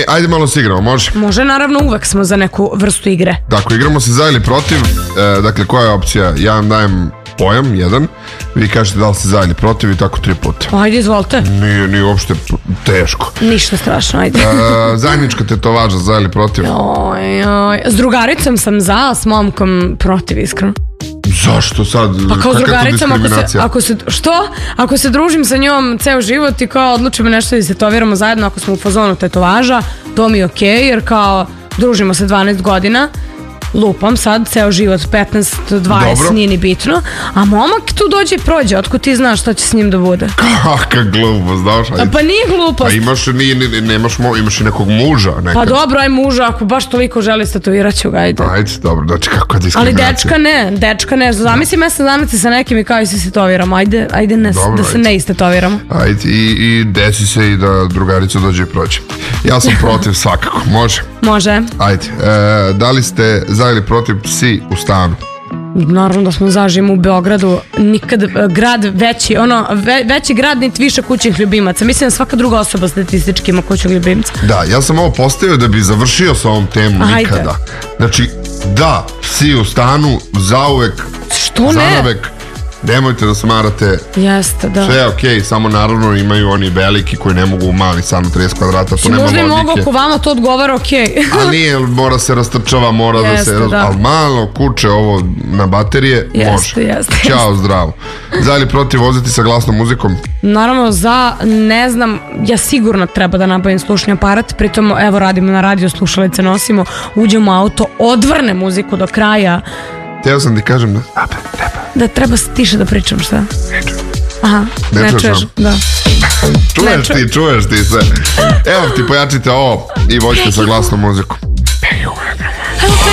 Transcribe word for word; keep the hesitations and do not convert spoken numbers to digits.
ajde malo se igramo, može? Može, naravno, uvek smo za neku vrstu igre. Dakle, igramo se za ili protiv. E, dakle, koja je opcija? Ja vam dajem pojam, jedan. Vi kažete da li ste za ili protiv i tako tri puta. Ajde, izvolite. Nije, nije uopšte teško. Ništa strašno, ajde. E, zajednička tetovaža, za ili protiv? Oj, oj. S drugaricom sam za, a s momkom protiv, iskreno. Zašto sad? Pa kao s drugaricom, ako se, ako se, što? Ako se družim sa njom ceo život i kao odlučimo nešto da se tetoviramo zajedno, ako smo u fazonu tetovaža, to mi je okej, okay, jer kao družimo se dvanaest godina, lupam sad, ceo život, petnaest dvadeset, dobro, nije ni bitno, a momak tu dođe i prođe, otko ti znaš šta će s njim da bude. Kaka glupost, znaš? A pa nije glupost. Pa imaš, nije, nemaš, imaš i nekog muža nekad. Pa dobro, aj muža, ako baš toliko želi tetovirat ću ga, ajde. Ajde, dobro, znači kako diskriminacija. Ali dečka ne, dečka ne, zamisli mesec dana ti sa nekim i kao i se tetoviramo, ajde, ajde ne, dobro, da se ajde. Ne istetoviramo. Ajde, i, i desi se i da drugarica dođe i prođe. Ja sam protiv svakako, može? Može. Ajde, e, da li ste za ili protiv psi u stanu? Naravno da smo za, živimo u Beogradu, nikad grad veći, ono, ve, veći grad niti više kućnih ljubimaca. Mislim da svaka druga osoba statistički ima kućnog ljubimca. Da, ja sam ovo postavio da bi završio sa ovom temom. Ajde. Nikada. Znači, da, psi u stanu, zauvek, što ne? zanavek, nemojte da smarate. Jeste, da. Sve je okej, okay, samo naravno imaju oni veliki koji ne mogu u mali stan od trideset kvadrata, to nema logike. Možda i mogu, ako vama to odgovara, okej. Okay. A nije, mora se rastrčava, mora jeste, da se... Da. Ali malo kuće ovo na baterije, jeste, može. Jeste, Ćao, jeste. Zdravo. Za ili protiv voziti sa glasnom muzikom? Naravno, za, ne znam, ja sigurno treba da nabavim slušni aparat, pritom, evo, radimo na radio, slušalice nosimo, uđemo u auto, odvrne muziku do kraja. Teo sam ti kažem da... A, treba. Da treba tiše da pričam, šta? Ne čujem. Aha, ne, ne čuješ, da. Čuješ ti, čuješ ti sve. Evo ti, pojačite ovo i vođite sa glasnom muzikom. Evo